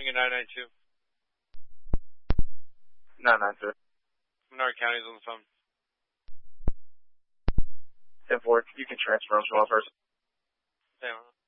Lincoln 992. 992. Menard County's on the phone. 10-4, you can transfer him to one person. Damn.